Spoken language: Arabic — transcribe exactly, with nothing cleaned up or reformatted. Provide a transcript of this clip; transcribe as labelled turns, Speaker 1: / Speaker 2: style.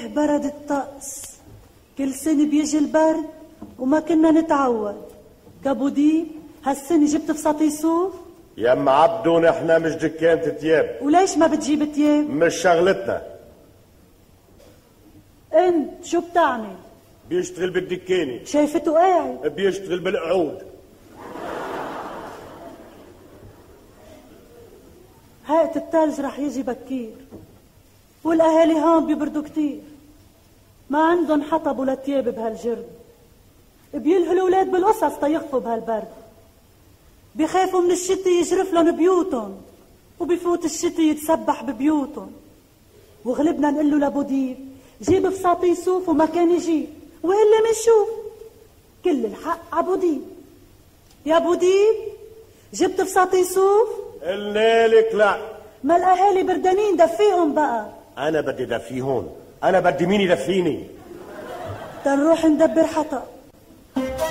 Speaker 1: ايه برد الطقس، كل سنة بيجي البرد وما كنا نتعود. كابو ديب هالسنة جبت فساتي صوف؟
Speaker 2: يا ام عبدو نحنا مش دكانة تياب.
Speaker 1: وليش ما بتجيب تياب؟
Speaker 2: مش شغلتنا.
Speaker 1: انت شو بتعمل؟
Speaker 2: بيشتغل بالدكانة.
Speaker 1: شايفته قاعد؟
Speaker 2: بيشتغل بالقعود.
Speaker 1: هاقة التلج رح يجي بكير، والاهالي هون بيبردوا كتير، ما عندن حطب ولا تياب بهالجرد، بيلهوا الاولاد بالقصص تيخفوا بهالبرد، بيخافوا من الشتي يجرف لهم بيوتن، وبيفوت الشتي يتسبح ببيوتن. وغلبنا نقول له لابو ديب جيب فساتي صوف وما كان يجيب، والا منشوف كل الحق عبو ديب. يا ابو ديب جبت فساتي صوف؟
Speaker 2: قلنا لك لا.
Speaker 1: ما الاهالي بردانين دفيهم بقى.
Speaker 2: انا بدي دفيهم، انا بدي مين يدفيني؟
Speaker 1: تنروح ندبر حطب.